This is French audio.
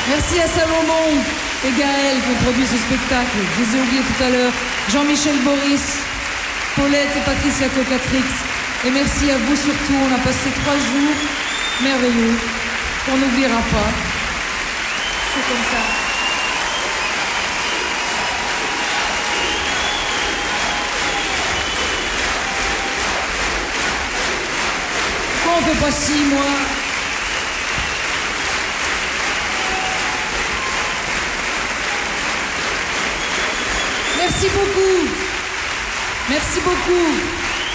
Merci à Salomon et Gaël qui ont produit ce spectacle. Je les ai oubliés tout à l'heure. Jean-Michel Boris, Paulette et Patricia Cocatrix. Et merci à vous surtout. On a passé 3 jours merveilleux qu'on n'oubliera pas. C'est comme ça. Pourquoi on fait pas 6 mois? Merci beaucoup. Merci beaucoup.